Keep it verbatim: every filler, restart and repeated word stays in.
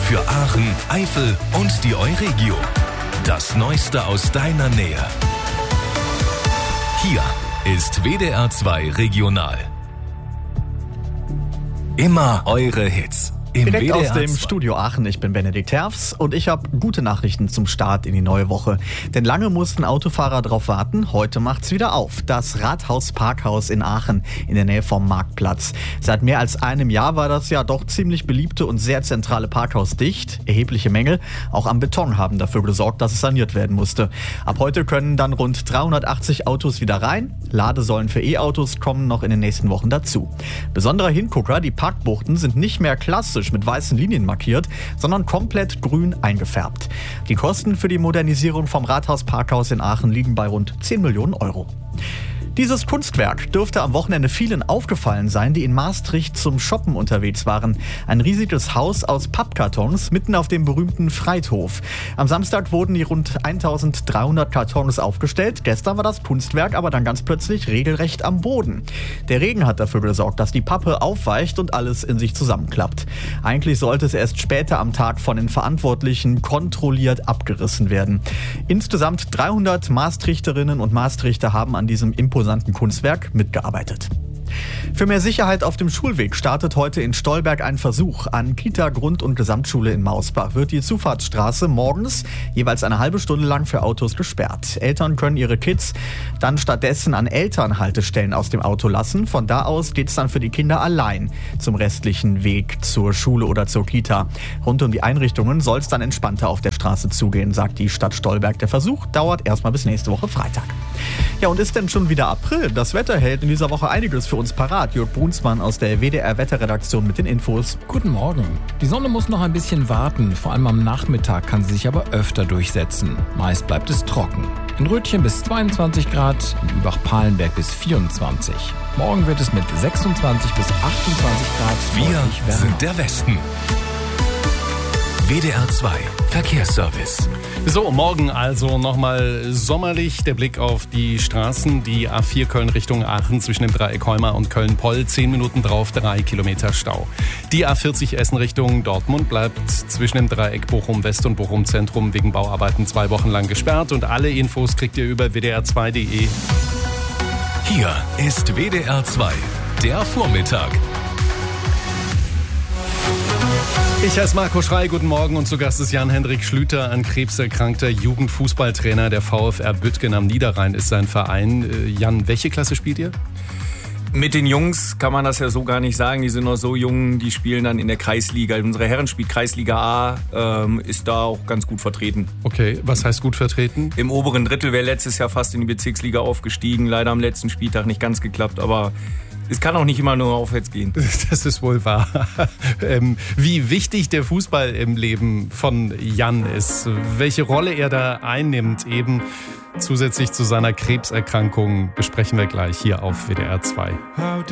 Für Aachen, Eifel und die Euregio. Das Neueste aus deiner Nähe. Hier ist W D R zwei Regional. Immer eure Hits. Im Direkt W D R aus dem zwei. Studio Aachen, ich bin Benedikt Herfs und ich habe gute Nachrichten zum Start in die neue Woche. Denn lange mussten Autofahrer drauf warten, heute macht's wieder auf. Das Rathaus-Parkhaus in Aachen in der Nähe vom Marktplatz. Seit mehr als einem Jahr war das ja doch ziemlich beliebte und sehr zentrale Parkhaus dicht. Erhebliche Mängel, auch am Beton, haben dafür gesorgt, dass es saniert werden musste. Ab heute können dann rund dreihundertachtzig Autos wieder rein. Ladesäulen für E-Autos kommen noch in den nächsten Wochen dazu. Besonderer Hingucker, die Parkbuchten sind nicht mehr klassisch mit weißen Linien markiert, sondern komplett grün eingefärbt. Die Kosten für die Modernisierung vom Rathaus-Parkhaus in Aachen liegen bei rund zehn Millionen Euro. Dieses Kunstwerk dürfte am Wochenende vielen aufgefallen sein, die in Maastricht zum Shoppen unterwegs waren. Ein riesiges Haus aus Pappkartons mitten auf dem berühmten Friedhof. Am Samstag wurden die rund eintausenddreihundert Kartons aufgestellt. Gestern war das Kunstwerk aber dann ganz plötzlich regelrecht am Boden. Der Regen hat dafür gesorgt, dass die Pappe aufweicht und alles in sich zusammenklappt. Eigentlich sollte es erst später am Tag von den Verantwortlichen kontrolliert abgerissen werden. Insgesamt dreihundert Maastrichterinnen und Maastrichter haben an diesem imposanten Kunstwerk mitgearbeitet. Für mehr Sicherheit auf dem Schulweg startet heute in Stolberg ein Versuch. An Kita, Grund- und Gesamtschule in Mausbach wird die Zufahrtsstraße morgens jeweils eine halbe Stunde lang für Autos gesperrt. Eltern können ihre Kids dann stattdessen an Elternhaltestellen aus dem Auto lassen. Von da aus geht es dann für die Kinder allein zum restlichen Weg zur Schule oder zur Kita. Rund um die Einrichtungen soll es dann entspannter auf der Straße zugehen, sagt die Stadt Stolberg. Der Versuch dauert erstmal bis nächste Woche Freitag. Ja, und ist denn schon wieder April? Das Wetter hält in dieser Woche einiges für uns parat. Jörg Brunsmann aus der W D R-Wetterredaktion mit den Infos. Guten Morgen. Die Sonne muss noch ein bisschen warten. Vor allem am Nachmittag kann sie sich aber öfter durchsetzen. Meist bleibt es trocken. In Rötchen bis zweiundzwanzig Grad, in Übach-Palenberg bis vierundzwanzig. Morgen wird es mit sechsundzwanzig bis achtundzwanzig Grad Wir deutlich wärmer. sind der Westen. W D R zwei Verkehrsservice. So, morgen also nochmal sommerlich. Der Blick auf die Straßen. Die A vier Köln Richtung Aachen zwischen dem Dreieck Heuma und Köln-Poll. Zehn Minuten drauf, drei Kilometer Stau. Die A vierzig Essen Richtung Dortmund bleibt zwischen dem Dreieck Bochum West und Bochum Zentrum wegen Bauarbeiten zwei Wochen lang gesperrt. Und alle Infos kriegt ihr über w d r zwei punkt d e. Hier ist W D R zwei, der Vormittag. Ich heiße Marco Schrei, guten Morgen und zu Gast ist Jan-Hendrik Schlüter, ein krebserkrankter Jugendfußballtrainer. Der VfR Büttgen am Niederrhein ist sein Verein. Jan, welche Klasse spielt ihr? Mit den Jungs kann man das ja so gar nicht sagen. Die sind noch so jung, die spielen dann in der Kreisliga. Unsere Herren spielt Kreisliga A, ähm, ist da auch ganz gut vertreten. Okay, was heißt gut vertreten? Im oberen Drittel wäre letztes Jahr fast in die Bezirksliga aufgestiegen. Leider am letzten Spieltag nicht ganz geklappt, aber es kann auch nicht immer nur aufwärts gehen. Das ist wohl wahr. ähm, wie wichtig der Fußball im Leben von Jan ist, welche Rolle er da einnimmt, eben zusätzlich zu seiner Krebserkrankung, besprechen wir gleich hier auf W D R zwei.